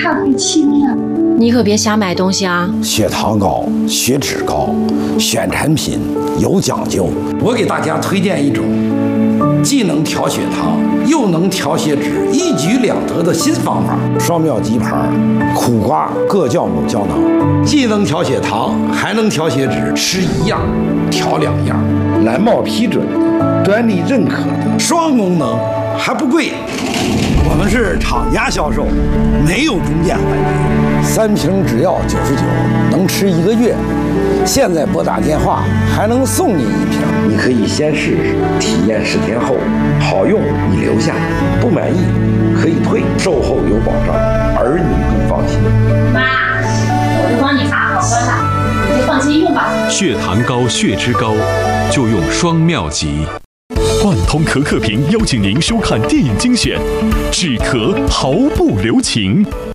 咖啡清了。 你可别瞎买东西啊！ 血糖高、血脂高，选产品有讲究。我给大家推荐一种既能调血糖又能调血脂，一举两得的新方法——双妙鸡牌苦瓜各酵母胶囊，既能调血糖，还能调血脂，吃一样，调两样。蓝帽批准的，专利认可的，双功能，还不贵。我们是厂家销售，没有中间环节，3瓶只要99，能吃1个月。现在拨打电话还能送你1瓶，你可以先试试，体验10天后好用你留下，不满意可以退，售后有保障，儿女更放心。 妈，我都帮你查好了啦，你就放心用吧。 血糖高、血脂高，就用双妙极。万通可可屏邀请您收看电影精选，止咳毫不留情。